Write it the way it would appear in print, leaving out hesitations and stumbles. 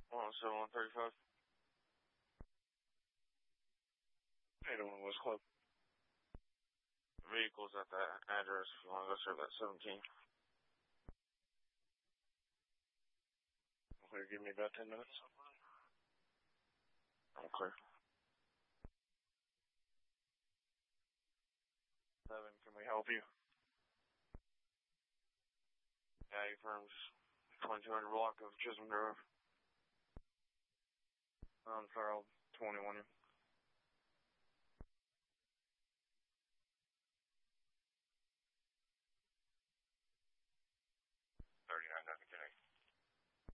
107-135. 801 West Club. Vehicle's at that address if you want to go serve that 17. Okay, give me about 10 minutes. I'm clear. 7, can we help you? Yeah, you firms 2200 block of Chisholm Grove. I'm Farrell, 21.